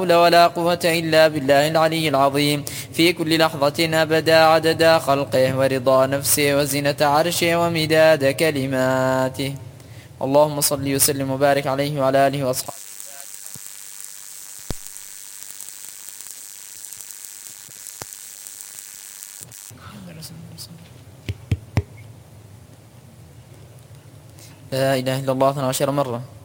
حول ولا قوة إلا بالله العلي العظيم في كل لحظة أبدا عدد خلقه ورضا نفسه وزنة عرشه ومداد كلماته. اللهم صل وسلم وبارك عليه وعلى آله وأصحابه. لا إله إلا الله 12 مرة.